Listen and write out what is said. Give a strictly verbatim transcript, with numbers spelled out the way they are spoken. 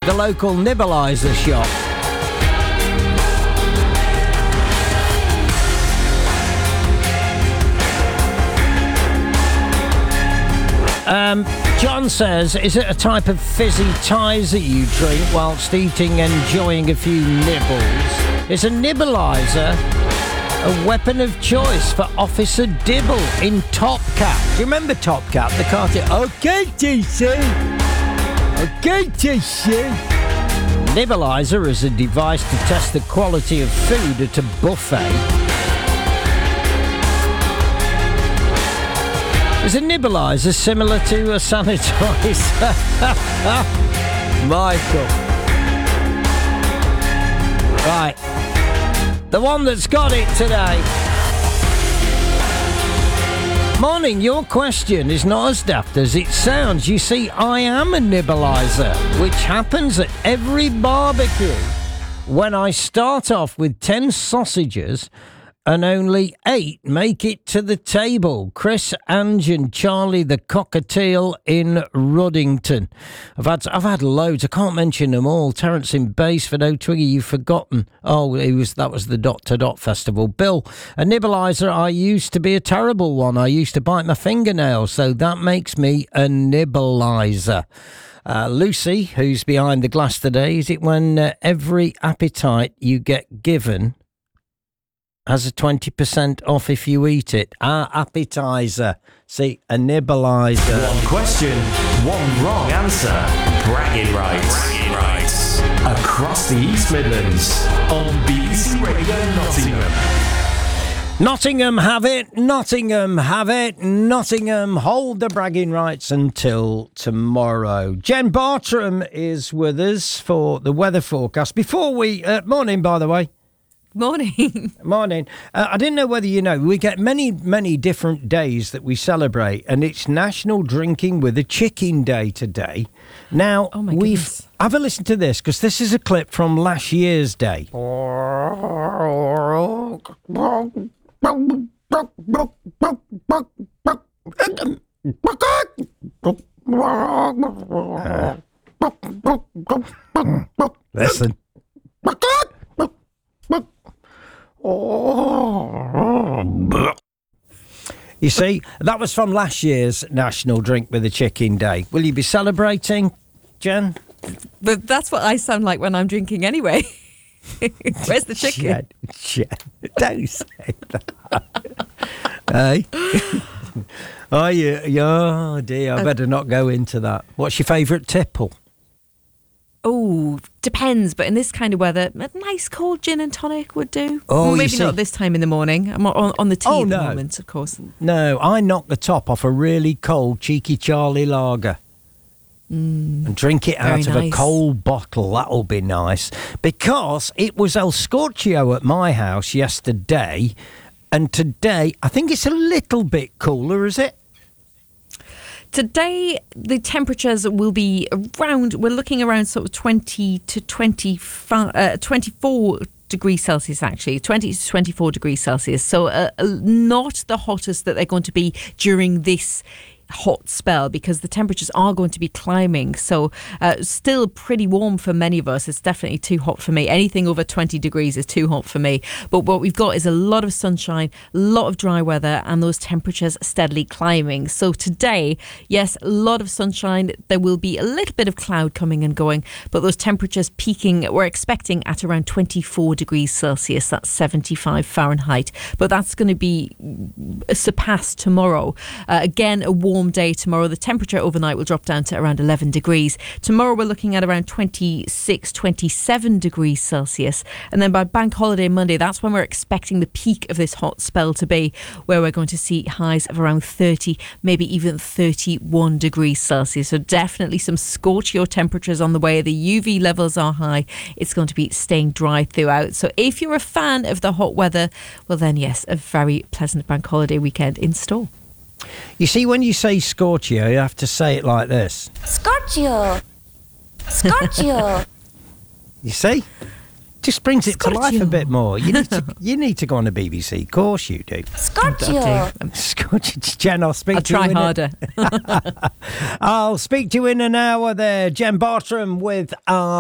the local Nibalizer shop. Um, John says, is it a type of fizzy Tizer you drink whilst eating, enjoying a few nibbles? Is a Nibalizer a weapon of choice for Officer Dibble in Top Cat? Do you remember Top Cat, the cartoon? Okay, T C. Okay, T C. Nibalizer is a device to test the quality of food at a buffet. Is a Nibalizer similar to a sanitizer? Michael. Right. The one that's got it today. Morning, your question is not as daft as it sounds. You see, I am a Nibalizer, which happens at every barbecue when I start off with ten sausages and only eight make it to the table. Chris, Ange and Charlie the Cockatiel in Ruddington. I've had I've had loads. I can't mention them all. Terence in Basford. Oh, Twiggy, you've forgotten. Oh, it was that was the Dot to Dot Festival. Bill, a Nibalizer, I used to be a terrible one. I used to bite my fingernails, so that makes me a Nibalizer. Uh, Lucy, who's behind the glass today, is it when uh, every appetite you get given has a twenty percent off if you eat it? Ah, appetizer. See, a Nibalizer. One question, one wrong answer. Bragging rights. Bragging rights. Across the East Midlands on B B C Radio Nottingham. Nottingham have it, Nottingham have it, Nottingham hold the bragging rights until tomorrow. Jen Bartram is with us for the weather forecast. Before we... Uh, morning, by the way. Morning. Morning. Uh, I didn't know whether you know, we get many, many different days that we celebrate, and it's National Drinking with a Chicken Day today. Now, oh my we've... goodness. Have a listen to this, because this is a clip from last year's day. Listen. You see, that was from last year's National Drink with a Chicken Day. Will you be celebrating, Jen? But that's what I sound like when I'm drinking anyway. Where's the chicken? Jen, Jen, don't say that. Hey? Oh, you, oh, dear, I better not go into that. What's your favourite tipple? Oh, depends. But in this kind of weather, a nice cold gin and tonic would do. Oh, well, maybe you see, not this time in the morning. I'm on, on the tea oh, at the no. moment, of course. No, I knock the top off a really cold Cheeky Charlie lager. Mm, and drink it out of nice. a cold bottle. That'll be nice. Because it was El Scorchio at my house yesterday, and today I think it's a little bit cooler, is it? Today, the temperatures will be around, we're looking around sort of twenty to twenty-five, uh, twenty-four degrees Celsius, actually, twenty to twenty-four degrees Celsius. So uh, not the hottest that they're going to be during this hot spell, because the temperatures are going to be climbing. So uh, still pretty warm for many of us. It's definitely too hot for me. Anything over twenty degrees is too hot for me. But what we've got is a lot of sunshine, a lot of dry weather, and those temperatures steadily climbing. So today, yes, a lot of sunshine. There will be a little bit of cloud coming and going, but those temperatures peaking, we're expecting at around twenty-four degrees Celsius. That's seventy-five Fahrenheit. But that's going to be surpassed tomorrow. Uh, again, a warm day tomorrow. The temperature overnight will drop down to around eleven degrees. Tomorrow we're looking at around twenty-six, twenty-seven degrees Celsius. And then by Bank Holiday Monday, that's when we're expecting the peak of this hot spell to be, where we're going to see highs of around thirty, maybe even thirty-one degrees Celsius. So definitely some scorchio temperatures on the way. The U V levels are high. It's going to be staying dry throughout. So if you're a fan of the hot weather, well then yes, a very pleasant Bank Holiday weekend in store. You see, when you say Scorchio, you have to say it like this. Scorchio. Scorchio. You see? Just brings it Scorchio. to life a bit more. You need to, you need to go on a B B C course, you do. Scorchio. Scorchio. Jen, I'll speak I'll to you try in harder. A, I'll speak to you in an hour there. Jen Bartram with our